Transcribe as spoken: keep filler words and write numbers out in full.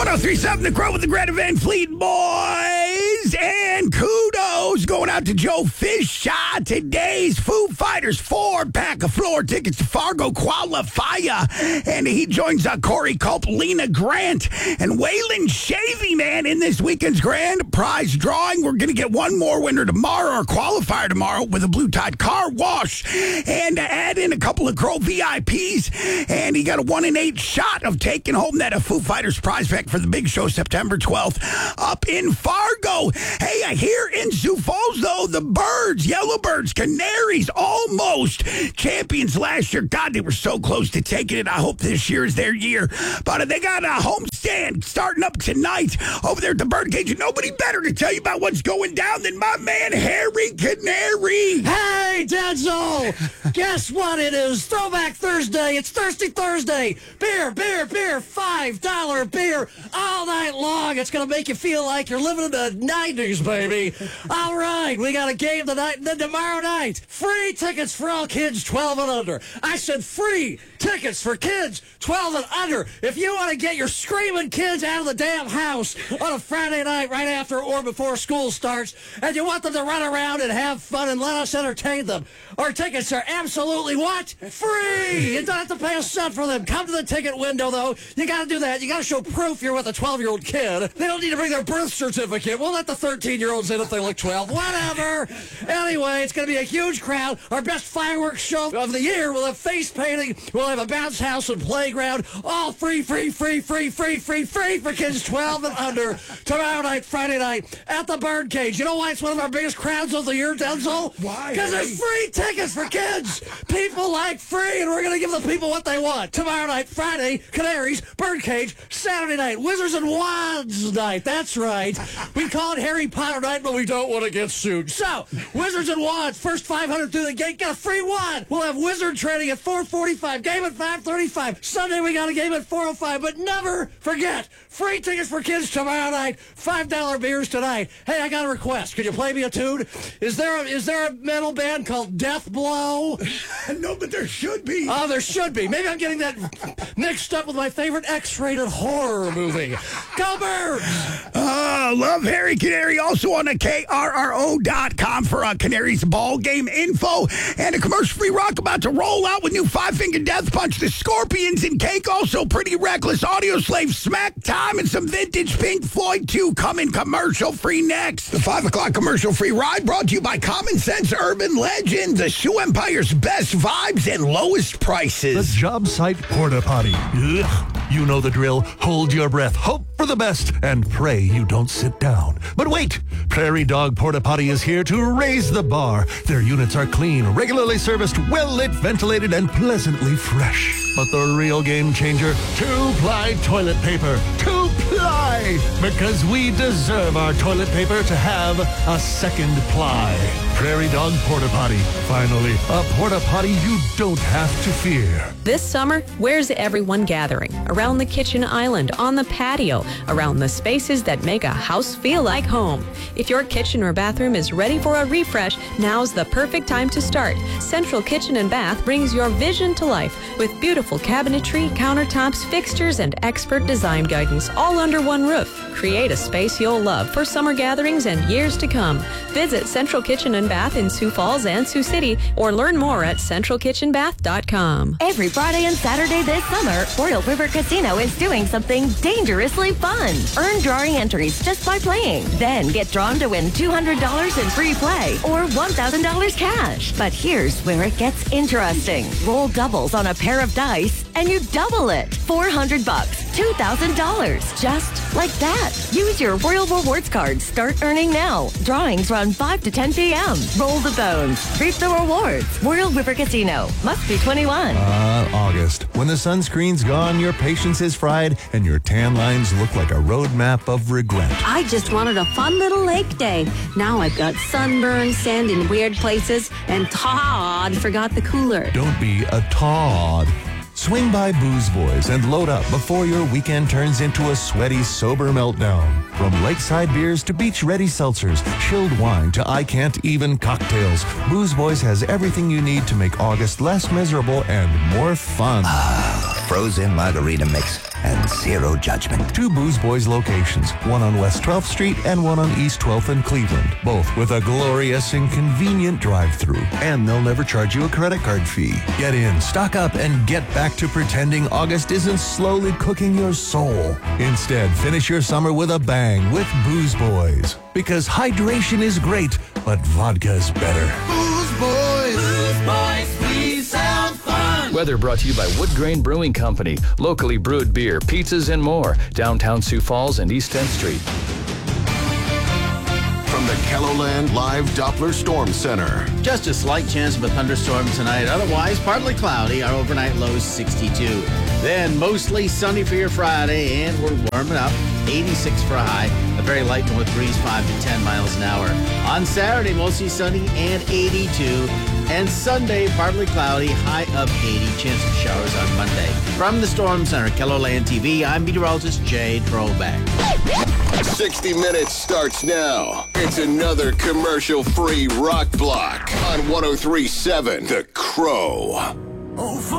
oh three point seven The Crow with the Greta Van Fleet boys. And kudos going out to Joe Fisher. Today's Foo Fighters four-pack of floor tickets to Fargo qualifier. And he joins uh, Corey Culp, Lena Grant, and Waylon Shavy, man, in this weekend's grand prize drawing. We're going to get one more winner tomorrow, or qualifier tomorrow, with a Blue Tide car wash. And add in a couple of Crow V I Ps. And he got a one in eight shot of taking home that uh, Foo Fighters prize pack for the big show September twelfth up in Fargo. Hey, I hear in Sioux Falls, though, the Birds, Yellowbirds, Canaries, almost champions last year. God, they were so close to taking it. I hope this year is their year. But uh, they got a homestand starting up tonight over there at the Birdcage. And nobody better to tell you about what's going down than my man, Harry Canary. Hey, Denzel! Guess what it is? Throwback Thursday. It's Thirsty Thursday. Beer, beer, beer. five dollar beer all night long. It's going to make you feel like you're living in the nineties, baby. All right, we got a game tonight. And then tomorrow night, free tickets for all kids twelve and under. I said free tickets for kids twelve and under. If you want to get your screaming kids out of the damn house on a Friday night right after or before school starts, and you want them to run around and have fun and let us entertain them, our tickets are absolutely what? Free! You don't have to pay a cent for them. Come to the ticket window, though. You got to do that. You got to show proof you're with a twelve-year-old kid. They don't need to bring their birth certificate. We'll let the thirteen-year-olds in if they look twelve. Whatever. Anyway, it's going to be a huge crowd. Our best fireworks show of the year. We'll have face painting. We'll have a bounce house and playground. All free, free, free, free, free, free, free for kids twelve and under. Tomorrow night, Friday night, at the Birdcage. You know why it's one of our biggest crowds of the year, Denzel? Why? Because there's free tickets for kids. People like free, and we're going to give the people what they want. Tomorrow night, Friday, Canaries, Birdcage. Saturday night, Wizards and Wands night. That's right. We call it Harry Potter night, but we don't want to get sued. So, Wizards and Wands, first five hundred through the gate, get a free wand. We'll have Wizard training at four forty-five, game at five thirty-five. Sunday, we got a game at four oh five, but never forget, free tickets for kids tomorrow night, five dollar beers tonight. Hey, I got a request. Could you play me a tune? Is there a, is there a metal band called Death Blow? No, but there should be. Oh, there should be. Maybe I'm getting that mixed up with my favorite X-rated horror movie. Go Birds! Uh, love Harry Canary. Also on the K R R O dot com for uh, Canary's ball game info. And a commercial-free rock about to roll out with new Five Finger Death Punch, the Scorpions and Cake. Also Pretty Reckless, Audio Slave, Smack Time, and some vintage Pink Floyd too. Coming commercial-free next. The five o'clock commercial-free ride brought to you by Common Sense Urban Legend, the Shoe Empire's best vibes and lowest prices. The job site porta potty. Ugh. You know the drill. Hold your breath, hope for the best, and pray you don't sit down. But wait! Prairie Dog Porta Potty is here to raise the bar. Their units are clean, regularly serviced, well-lit, ventilated, and pleasantly fresh. But the real game changer, two-ply toilet paper. Two-ply! Because we deserve our toilet paper to have a second ply. Prairie Dog Porta Potty. Finally, a porta potty you don't have to fear. This summer, where's everyone gathering? Around the kitchen island, on the patio, around the spaces that make a house feel like home. If your kitchen or bathroom is ready for a refresh, now's the perfect time to start. Central Kitchen and Bath brings your vision to life with beautiful cabinetry, countertops, fixtures, and expert design guidance all under one roof. Create a space you'll love for summer gatherings and years to come. Visit Central Kitchen and Bath in Sioux Falls and Sioux City, or learn more at central kitchen bath dot com. Every Friday and Saturday this summer, Royal River Casino is doing something dangerously fun. Earn drawing entries just by playing. Then get drawn to win two hundred dollars in free play or one thousand dollars cash. But here's where it gets interesting. Roll doubles on a pair of dice and you double it. four hundred bucks, two thousand dollars, just like that. Use your Royal Rewards card. Start earning now. Drawings run five to ten p.m. Roll the bones. Reap the rewards. Royal River Casino. Must be twenty-one. Uh, August. When the sunscreen's gone, your patience is fried, and your tan lines look like a roadmap of regret. I just wanted a fun little lake day. Now I've got sunburn, sand in weird places, and Todd forgot the cooler. Don't be a Todd. Swing by Booze Boys and load up before your weekend turns into a sweaty, sober meltdown. From lakeside beers to beach-ready seltzers, chilled wine to I-can't-even cocktails, Booze Boys has everything you need to make August less miserable and more fun. Frozen margarita mix. and zero judgment. Two Booze Boys locations, one on West twelfth Street and one on East twelfth in Cleveland, both with a glorious and convenient drive-through. And they'll never charge you a credit card fee. Get in, stock up, and get back to pretending August isn't slowly cooking your soul. Instead, finish your summer with a bang with Booze Boys. Because hydration is great, but vodka's better. Booze Boys. Booze Boys, we sound fun. Weather brought to you by Wood Grain Brewing Company. Locally brewed beer, pizzas, and more. Downtown Sioux Falls and East tenth Street. From the KELOLAND Live Doppler Storm Center. Just a slight chance of a thunderstorm tonight. Otherwise, partly cloudy. Our overnight low is sixty-two. Then mostly sunny for your Friday, and we're warming up. eighty-six for a high. A very light north breeze, five to ten miles an hour. On Saturday, mostly sunny and eighty-two. And Sunday, partly cloudy, high of eighty. Chance of showers on Monday. From the Storm Center, KELOLAND T V, I'm meteorologist Jay Trollback. sixty minutes starts now. It's another commercial-free rock block on one oh three point seven The Crow.